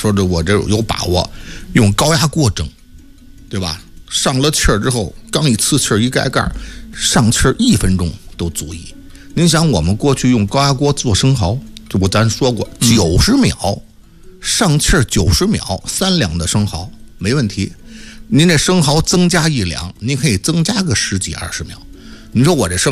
说的我这有把握，用高压锅蒸，对吧？上了气儿之后，刚一呲气儿一盖盖，上气儿1分钟都足以。您想，我们过去用高压锅做生蚝，这咱说过，90秒，上气儿90秒，3两的生蚝没问题。您这生蚝增加1两，您可以增加个10几20秒。你说我这生